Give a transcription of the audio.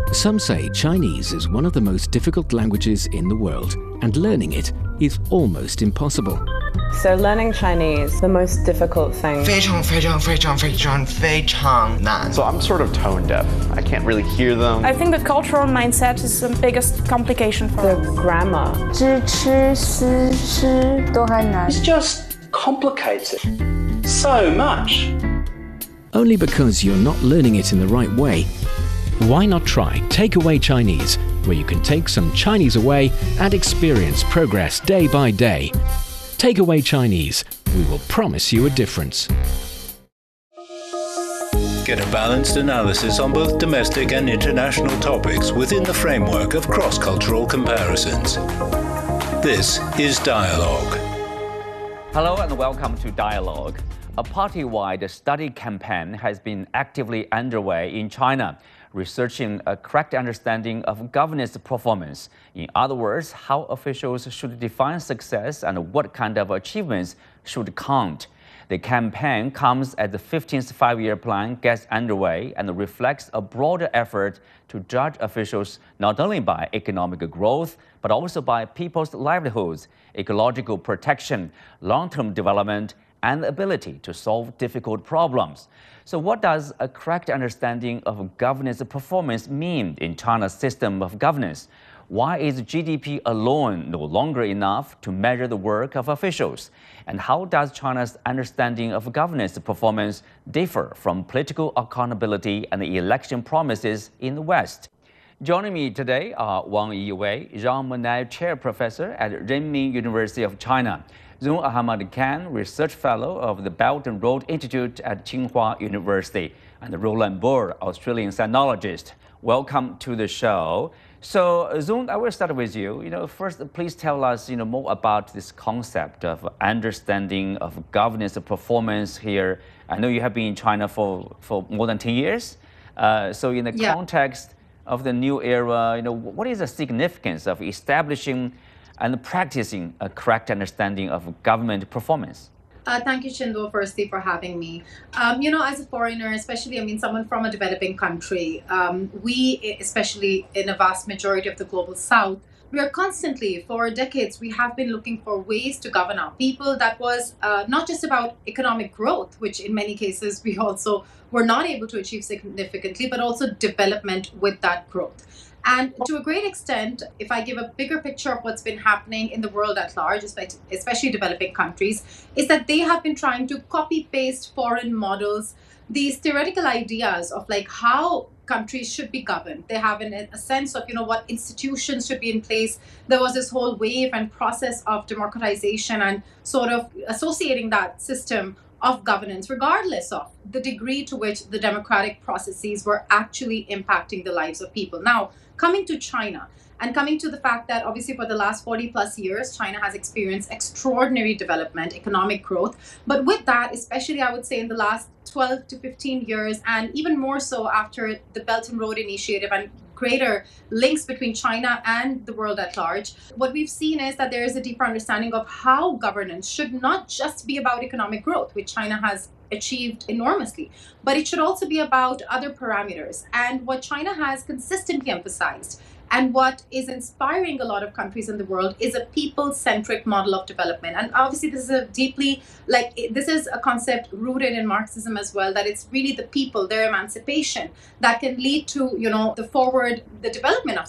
Some say Chinese is one of the most difficult languages in the world, and learning it is almost impossible. So learning Chinese, the most difficult thing. 非常非常非常非常非常难. So I'm sort of tone deaf. I can't really hear them. I think the cultural mindset is the biggest complication for The grammar. 知吃思诗都很难. It's just complicated so much. Only because you're not learning it in the right way. Why not try Takeaway Chinese, where you can take some Chinese away and experience progress day by day. Takeaway Chinese, we will promise you a difference. Get a balanced analysis on both domestic and international topics within the framework of cross-cultural comparisons. This is Dialogue. Hello and welcome to Dialogue. A party-wide study campaign has been actively underway in China, researching a correct understanding of governance performance. In other words, how officials should define success and what kind of achievements should count. The campaign comes as the 15th five-year plan gets underway and reflects a broader effort to judge officials not only by economic growth, but also by people's livelihoods, ecological protection, long-term development, and the ability to solve difficult problems. So what does a correct understanding of governance performance mean in China's system of governance? Why is GDP alone no longer enough to measure the work of officials? And how does China's understanding of governance performance differ from political accountability and election promises in the West? Joining me today are Wang Yiwei, Zhang Monai Chair Professor at Renmin University of China, Zung Ahmad Khan, Research Fellow of the Belt and Road Institute at Tsinghua University, and Roland Bohr, Australian sinologist. Welcome to the show. So, Zung, I will start with you. First, please tell us, more about this concept of understanding of governance performance here. I know you have been in China for more than 10 years. So, in the context of the new era, what is the significance of establishing and practicing a correct understanding of government performance? Thank you, Shindo, firstly, for having me. As a foreigner, especially, someone from a developing country, we, especially in a vast majority of the global south, we are constantly, for decades, we have been looking for ways to govern our people that was not just about economic growth, which in many cases we also were not able to achieve significantly, but also development with that growth. And to a great extent, if I give a bigger picture of what's been happening in the world at large, especially developing countries, is that they have been trying to copy-paste foreign models, these theoretical ideas of how countries should be governed. They have a sense of, what institutions should be in place. There was this whole wave and process of democratization and sort of associating that system of governance, regardless of the degree to which the democratic processes were actually impacting the lives of people. Now, coming to China and coming to the fact that obviously for the last 40 plus years, China has experienced extraordinary development, economic growth. But with that, especially I would say in the last 12 to 15 years, and even more so after the Belt and Road Initiative and greater links between China and the world at large, what we've seen is that there is a deeper understanding of how governance should not just be about economic growth, which China has achieved enormously, but it should also be about other parameters. And what China has consistently emphasized and what is inspiring a lot of countries in the world is a people-centric model of development. And obviously this is this is a concept rooted in Marxism as well, that it's really the people, their emancipation that can lead to, the development of